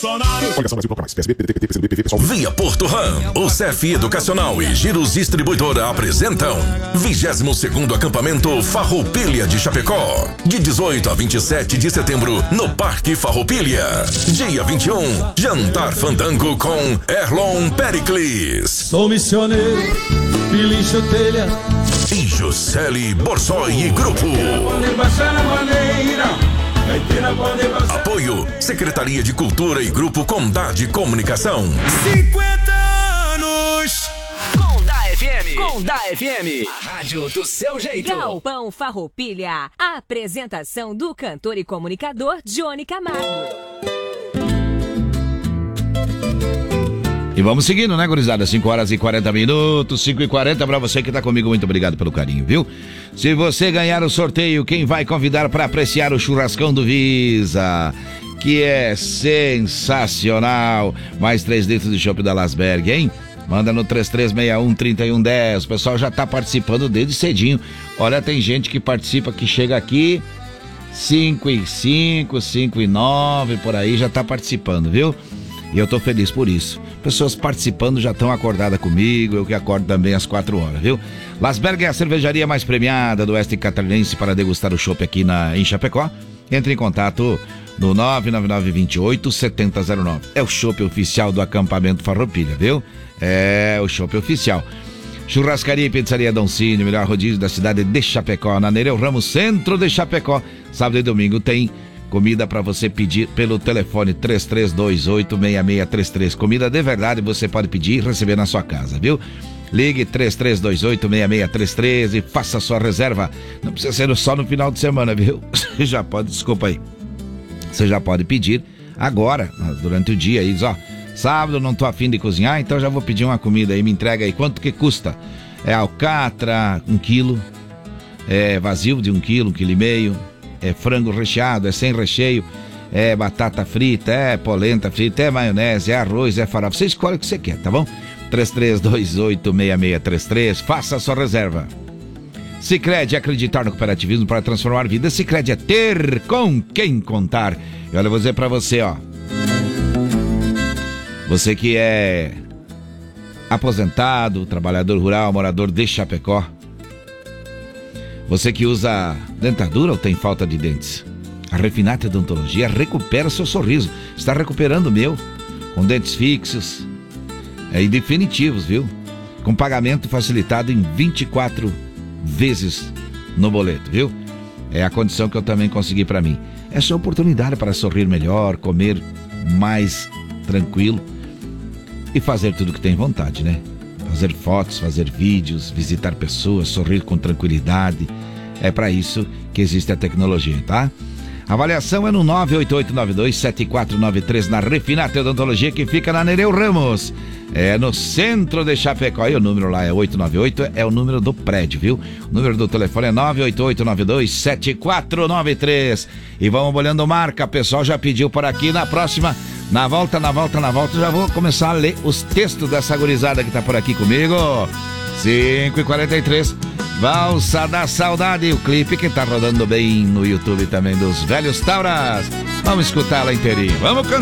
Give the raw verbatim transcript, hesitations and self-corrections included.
Via Porto Ram, o C F Educacional e Giros Distribuidora apresentam vigésimo segundo acampamento Farroupilha de Chapecó, de dezoito a vinte e sete de setembro, no Parque Farroupilha. Dia vinte e um, jantar fandango com Erlon Pericles. Sou missioneiro, pilincho telha e Juscelie Borsoi e Grupo. Apoio Secretaria de Cultura e Grupo Condade Comunicação. cinquenta anos Condá F M. Condá F M. A rádio do seu jeito. Galpão Farroupilha. A apresentação do cantor e comunicador Johnny Camargo. E vamos seguindo, né, gurizada? cinco horas e quarenta minutos, cinco e quarenta pra você que tá comigo, muito obrigado pelo carinho, viu? Se você ganhar o sorteio, quem vai convidar para apreciar o churrascão do Visa, que é sensacional, mais três litros de chopp da Lasberg, hein? Manda no três três seis um, três um um zero, o pessoal já tá participando desde cedinho. Olha, tem gente que participa, que chega aqui cinco e cinco, cinco e nove, por aí, já tá participando, viu? E eu tô feliz por isso. Pessoas participando já estão acordadas comigo, eu que acordo também às quatro horas, viu? Lasberg é a cervejaria mais premiada do Oeste Catarinense para degustar o chopp aqui na, em Chapecó. Entre em contato no nove nove nove, dois oito, sete zero zero nove. É o chopp oficial do acampamento Farroupilha, viu? É o chopp oficial. Churrascaria e Pizzaria Dom Cine, melhor rodízio da cidade de Chapecó, na Nereu Ramos, centro de Chapecó. Sábado e domingo tem comida para você pedir pelo telefone três três dois oito, seis seis três três. Comida de verdade você pode pedir e receber na sua casa, viu? Ligue três três dois oito, seis seis três três e faça sua reserva. Não precisa ser só no final de semana, viu? Você já pode, desculpa aí. Você já pode pedir agora, durante o dia aí, diz, ó, sábado não tô afim de cozinhar, então já vou pedir uma comida aí, me entrega aí. Quanto que custa? É alcatra, um quilo, é vazio de um quilo, um quilo e meio. É frango recheado, é sem recheio, é batata frita, é polenta frita, é maionese, é arroz, é farofa. Você escolhe o que você quer, tá bom? três três dois oito, seis seis três três, faça a sua reserva. Sicredi, acreditar no cooperativismo para transformar vidas. Sicredi é ter com quem contar. E olha, eu vou dizer pra você, ó. Você que é aposentado, trabalhador rural, morador de Chapecó. Você que usa dentadura ou tem falta de dentes? A Refinate Odontologia recupera seu sorriso. Está recuperando o meu, com dentes fixos é, e definitivos, viu? Com pagamento facilitado em vinte e quatro vezes no boleto, viu? É a condição que eu também consegui para mim. É sua oportunidade para sorrir melhor, comer mais tranquilo e fazer tudo que tem vontade, né? Fazer fotos, fazer vídeos, visitar pessoas, sorrir com tranquilidade. É para isso que existe a tecnologia, tá? A avaliação é no nove oito oito nove dois sete quatro nove três na Refinate Odontologia, que fica na Nereu Ramos. É no centro de Chapecó. E o número lá é oito nove oito, é o número do prédio, viu? O número do telefone é nove oito oito nove dois sete quatro nove três. E vamos olhando marca, o pessoal já pediu por aqui. Na próxima, na volta, na volta, na volta, já vou começar a ler os textos dessa gurizada que tá por aqui comigo. cinco e quarenta e três, Valsa da Saudade, o clipe que tá rodando bem no YouTube também dos Velhos Tauras. Vamos escutá-la inteirinha, vamos cantar.